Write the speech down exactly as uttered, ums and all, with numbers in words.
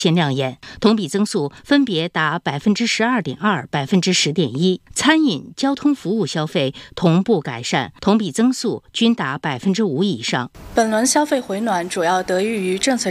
现亮眼，同比增速分别达百分之十二点二、百分之十点一。餐饮、交通服务消费同步改善，同比增速均达百分之五以上。 本轮消费回暖主要得益于政策